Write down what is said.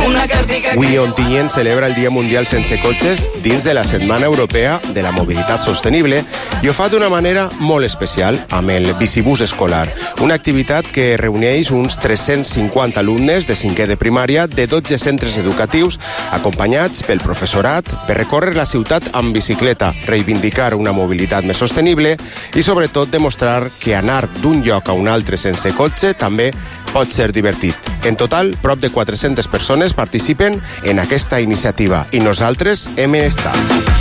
Avui Ontinyent celebra el Dia Mundial Sense Cotxes dins de la Setmana Europea de la Mobilitat Sostenible i ho fa d'una manera molt especial amb el Bicibús Escolar, una activitat que reuneix uns 350 alumnes de 5è de primària de 12 centres educatius acompanyats pel professorat per recórrer la ciutat amb bicicleta, reivindicar una mobilitat més sostenible i sobretot demostrar que anar d'un lloc a un altre sense cotxe també pot ser divertit. En total, prop de 400 persones participen en aquesta iniciativa i nosaltres hem estat.